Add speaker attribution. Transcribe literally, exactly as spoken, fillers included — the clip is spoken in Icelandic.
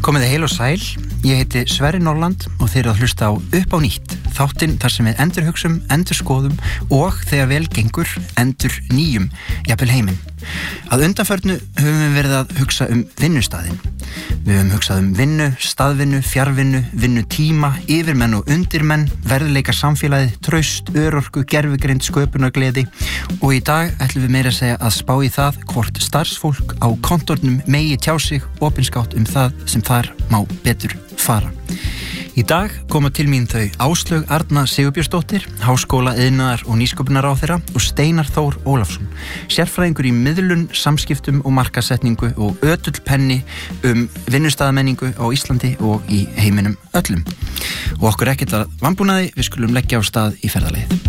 Speaker 1: Komiði heil og sæl, ég heiti Sverrir Norland og þeir eru að hlusta á Upp á nýtt, þáttinn þar sem við endurhugsum, endurskoðum og þegar vel gengur, endur nýjum, jafnvel heiminn. Að undanförnu höfum við verið að hugsa um vinnustaðinn. Við höfum hugsað um vinnu, staðvinnu, fjarvinnu, vinnutíma, yfirmenn og undirmenn, verðleika samfélagið, traust, örorku, gervigreind, sköpunargleði og í dag ætlum við meira að segja að spá í það hvort starfsfólk á kontornum megi tjá sig opinskátt um það sem þar má betur fara. Í dag koma til mín þau Áslaug Arna Sigurbjörnsdóttir, háskóla, iðnaðar og nýsköpunarráðherra og Steinar Þór Ólafsson, sérfræðingur í miðlun, samskiptum og markaðssetningu og ötull penni um vinnustaðamenningu á Íslandi og í heiminum öllum. Og okkur ekkert að vanbúnaði, við skulum leggja á stað í ferðalagið.